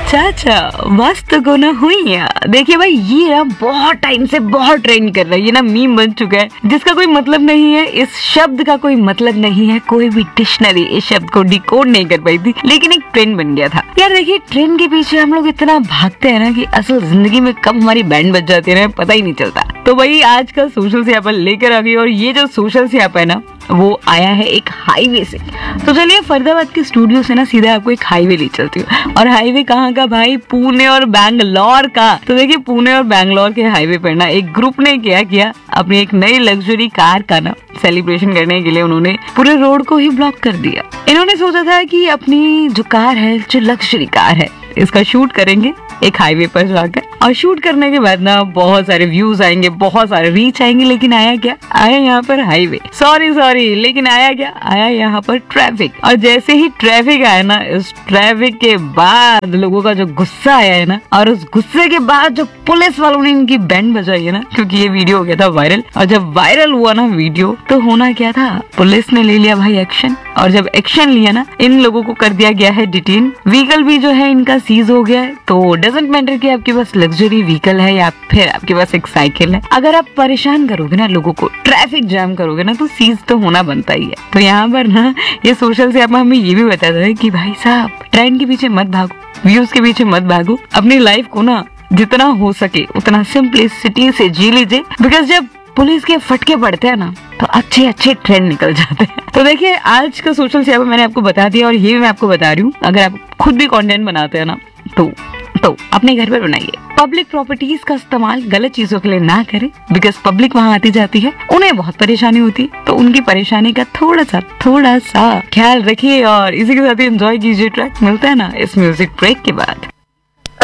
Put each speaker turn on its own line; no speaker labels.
चाचा मस्त को ना हुई है। देखिए भाई, ये ना बहुत टाइम से बहुत ट्रेंड कर रहा है, ये ना मीम बन चुका है, जिसका कोई मतलब नहीं है, इस शब्द का कोई मतलब नहीं है, कोई भी डिक्शनरी इस शब्द को डिकोड नहीं कर पाई थी, लेकिन एक ट्रेंड बन गया था। यार देखिए, ट्रेंड के पीछे हम लोग इतना भागते हैं ना कि असल जिंदगी में कब हमारी बैंड बज जाती है ना, पता ही नहीं चलता। तो भाई आज कल सोशल से एप्पल लेकर आ गई, और ये जो सोशल से ऐप है ना, वो आया है एक हाईवे से। तो चलिए फरीदाबाद के स्टूडियो से ना सीधा आपको एक हाईवे ले चलती हूँ। और हाईवे कहाँ का भाई? पुणे और बैंगलोर का। तो देखिए, पुणे और बैंगलोर के हाईवे पर ना एक ग्रुप ने क्या किया, अपनी एक नई लग्जरी कार का ना सेलिब्रेशन करने के लिए उन्होंने पूरे रोड को ही ब्लॉक कर दिया। इन्होंने सोचा था कि अपनी जो कार है, जो लग्जरी कार है, इसका शूट करेंगे एक हाईवे पर जाकर, और शूट करने के बाद ना बहुत सारे व्यूज आएंगे, बहुत सारे रीच आएंगे, लेकिन आया क्या? आया यहाँ पर हाईवे, सॉरी लेकिन आया क्या? आया यहाँ पर ट्रैफिक। और जैसे ही ट्रैफिक आया ना, इस ट्रैफिक के बाद लोगों का जो गुस्सा आया है ना, और उस गुस्से के बाद जो पुलिस वालों ने इनकी बैंड बजाई है ना, क्योंकि ये वीडियो हो गया था वायरल। और जब वायरल हुआ ना वीडियो, तो होना क्या था, पुलिस ने ले लिया भाई एक्शन। और जब एक्शन लिया ना, इन लोगों को कर दिया गया है डिटेन। व्हीकल भी जो है इनका सीज हो गया है। तो डजंट मैटर कि आपके पास लग्जरी व्हीकल है या फिर आपके पास एक साइकिल है, अगर आप परेशान करोगे ना लोगों को, ट्रैफिक जाम करोगे ना, तो सीज तो होना बनता ही है। तो यहाँ पर ना ये सोशल से हमें ये भी बताता है कि भाई साहब, ट्रेंड के पीछे मत भागो, व्यूज के पीछे मत भागो, अपनी लाइफ को ना जितना हो सके उतना सिंपलिसिटी से जी लीजिए। बिकॉज जब पुलिस के फटके पड़ते हैं ना, तो अच्छे अच्छे ट्रेंड निकल जाते हैं। तो देखिए, आज का सोशल से मैंने आपको बता दिया, और ये भी मैं आपको बता रही हूँ, अगर आप खुद भी कंटेंट बनाते हैं ना, तो अपने घर पर बनाइए। पब्लिक प्रॉपर्टीज का इस्तेमाल गलत चीजों के लिए ना करें, बिकॉज पब्लिक वहाँ आती जाती है, उन्हें बहुत परेशानी होती है। तो उनकी परेशानी का थोड़ा सा ख्याल रखिए, और इसी के साथ ही एंजॉय कीजिए ट्रैक। मिलता है ना इस म्यूजिक ब्रेक के बाद।